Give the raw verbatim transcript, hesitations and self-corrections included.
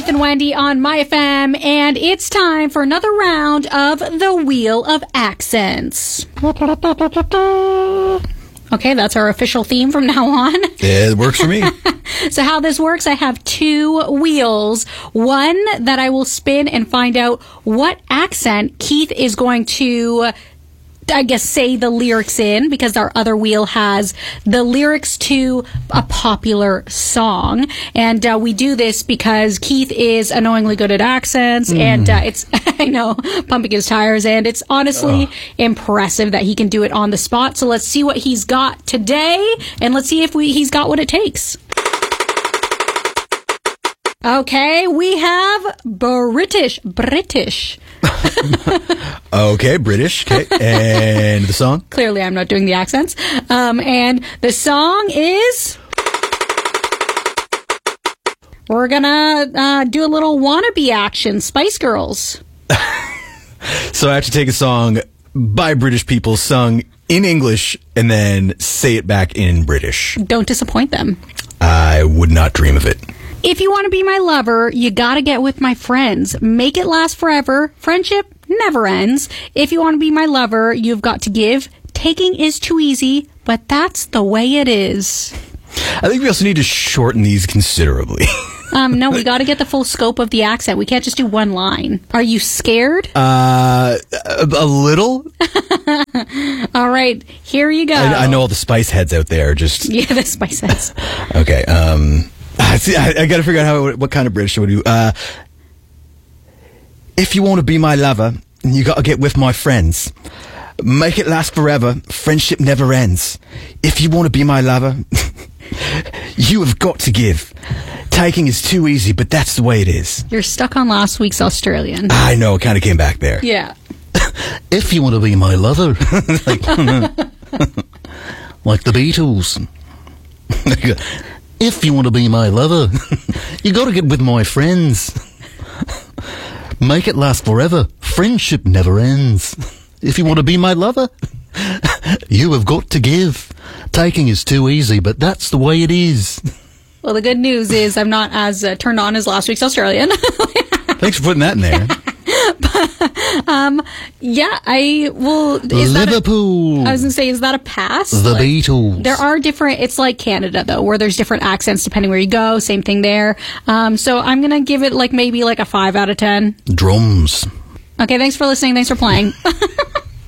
and Wendy on My F M, and it's time for another round of the Wheel of Accents. Okay, that's our official theme from now on. It works for me. So how this works, I have two wheels. One that I will spin and find out what accent Keith is going to, I guess, say the lyrics in, because our other wheel has the lyrics to a popular song. And uh, we do this because Keith is annoyingly good at accents, mm. and uh, it's, I know, pumping his tires, and it's honestly Ugh. impressive that he can do it on the spot. So let's see what he's got today, and let's see if we he's got what it takes. Okay, we have British. British. Okay, British. Okay. And the song? Clearly, I'm not doing the accents. Um, and the song is... We're gonna uh, do a little wannabe action. Spice Girls. So I have to take a song by British people sung in English and then say it back in British. Don't disappoint them. I would not dream of it. If you want to be my lover, you gotta get with my friends. Make it last forever. Friendship never ends. If you want to be my lover, you've got to give. Taking is too easy, but that's the way it is. I think we also need to shorten these considerably. um, no, we gotta get the full scope of the accent. We can't just do one line. Are you scared? Uh, a, a little. All right, here you go. I, I know all the spice heads out there just... Yeah, the spice heads. Okay, um... See, I, I got to figure out how what kind of British I would do. Uh, if you want to be my lover, you got to get with my friends. Make it last forever. Friendship never ends. If you want to be my lover, you have got to give. Taking is too easy, but that's the way it is. You're stuck on last week's Australian. I know. It kind of came back there. Yeah. If you want to be my lover, like, like the Beatles. If you want to be my lover, you got to get with my friends. Make it last forever. Friendship never ends. If you want to be my lover, you have got to give. Taking is too easy, but that's the way it is. Well, the good news is I'm not as uh, turned on as last week's Australian. Thanks for putting that in there. But, um, yeah, I will. Is Liverpool. That a, I was going to say, is that a pass? The like, Beatles. There are different, it's like Canada, though, where there's different accents depending where you go. Same thing there. Um, so I'm going to give it like maybe like a five out of ten. Drums. Okay, thanks for listening. Thanks for playing.